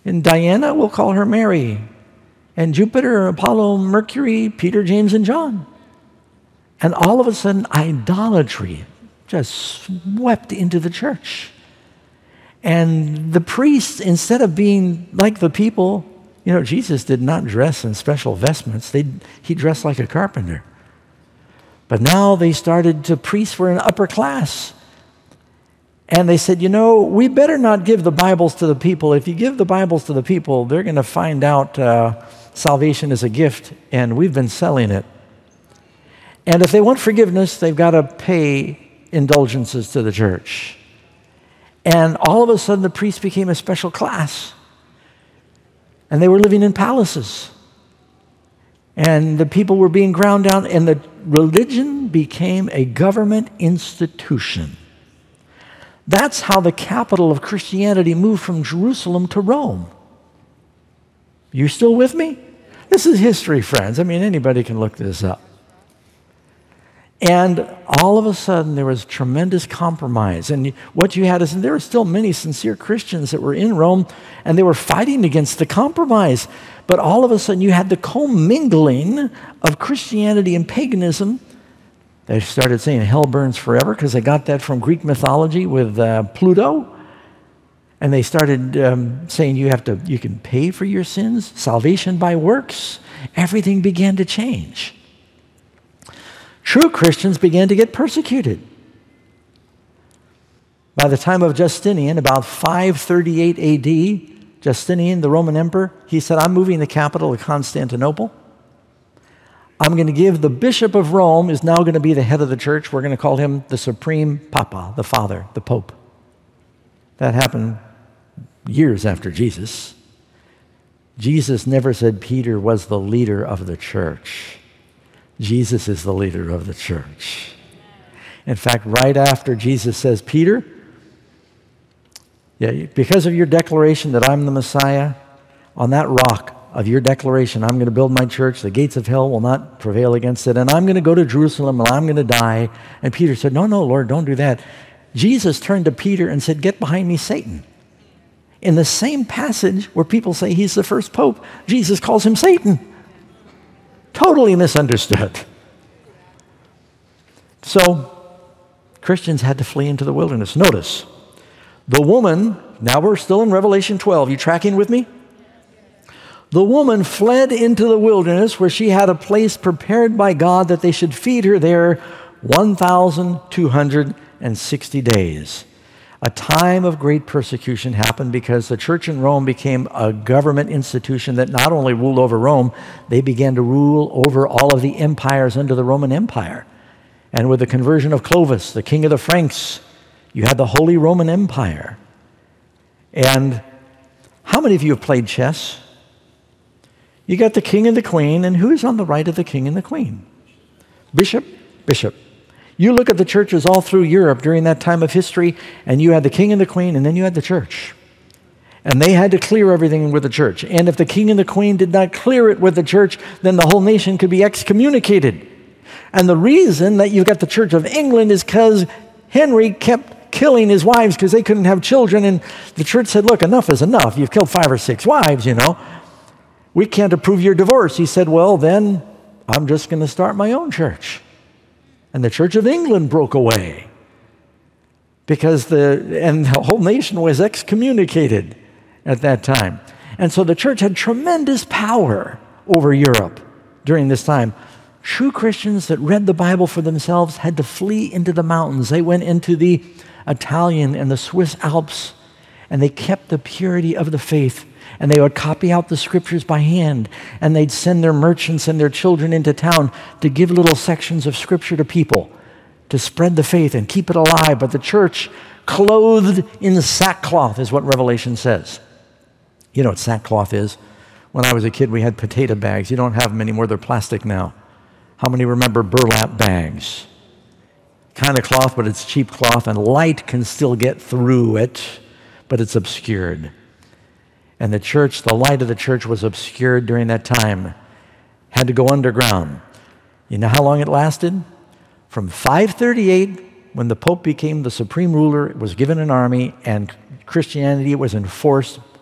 And Diana, we'll call her Mary. And Jupiter, Apollo, Mercury, Peter, James, and John. And all of a sudden, idolatry just swept into the church. And the priests, instead of being like the people, Jesus did not dress in special vestments. He dressed like a carpenter. But now priests were an upper class. And they said, we better not give the Bibles to the people. If you give the Bibles to the people, they're going to find out salvation is a gift, and we've been selling it. And if they want forgiveness, they've got to pay indulgences to the church. And all of a sudden, the priests became a special class. And they were living in palaces. And the people were being ground down, and the religion became a government institution. That's how the capital of Christianity moved from Jerusalem to Rome. You still with me? This is history, friends. Anybody can look this up. And all of a sudden, there was tremendous compromise. And what you had is there were still many sincere Christians that were in Rome, and they were fighting against the compromise. But all of a sudden, you had the commingling of Christianity and paganism. They started saying hell burns forever because they got that from Greek mythology with Pluto. And they started saying you can pay for your sins, salvation by works. Everything began to change. True Christians began to get persecuted. By the time of Justinian, about 538 AD, Justinian, the Roman emperor, he said, I'm moving the capital to Constantinople. I'm going to give the Bishop of Rome is now going to be the head of the church. We're going to call him the Supreme Papa, the Father, the Pope. That happened years after Jesus. Jesus never said Peter was the leader of the church. Jesus is the leader of the church. In fact, right after Jesus says, Peter, because of your declaration that I'm the Messiah, on that rock of your declaration, I'm going to build my church. The gates of hell will not prevail against it. And I'm going to go to Jerusalem and I'm going to die. And Peter said, no, Lord, don't do that. Jesus turned to Peter and said, get behind me, Satan. In the same passage where people say he's the first pope, Jesus calls him Satan. Totally misunderstood. So Christians had to flee into the wilderness. Notice, the woman, now we're still in Revelation 12. You tracking with me? The woman fled into the wilderness where she had a place prepared by God that they should feed her there 1,260 days. A time of great persecution happened because the church in Rome became a government institution that not only ruled over Rome, they began to rule over all of the empires under the Roman Empire. And with the conversion of Clovis, the king of the Franks, you had the Holy Roman Empire. And how many of you have played chess? You got the king and the queen, and who's on the right of the king and the queen? Bishop, bishop. You look at the churches all through Europe during that time of history, and you had the king and the queen, and then you had the church. And they had to clear everything with the church. And if the king and the queen did not clear it with the church, then the whole nation could be excommunicated. And the reason that you've got the Church of England is because Henry kept killing his wives because they couldn't have children. And the church said, look, enough is enough. You've killed 5 or 6 wives, We can't approve your divorce. He said, well, then I'm just going to start my own church. And the Church of England broke away because the whole nation was excommunicated at that time. And so the church had tremendous power over Europe during this time. True Christians that read the Bible for themselves had to flee into the mountains. They went into the Italian and the Swiss Alps, and they kept the purity of the faith. And they would copy out the scriptures by hand, and they'd send their merchants and their children into town to give little sections of scripture to people to spread the faith and keep it alive. But the church, clothed in sackcloth, is what Revelation says. You know what sackcloth is? When I was a kid, we had potato bags. You don't have them anymore. They're plastic now. How many remember burlap bags? Kind of cloth, but it's cheap cloth, and light can still get through it, but it's obscured. And the church, the light of the church was obscured during that time. Had to go underground. You know how long it lasted? From 538, when the Pope became the supreme ruler, it was given an army, and Christianity was enforced